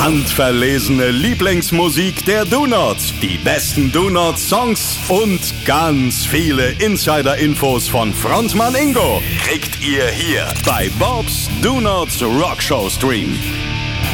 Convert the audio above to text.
Handverlesene Lieblingsmusik der Donuts, die besten Donuts-Songs und ganz viele Insider-Infos von Frontmann Ingo kriegt ihr hier bei Bobs Donuts Rockshow Stream.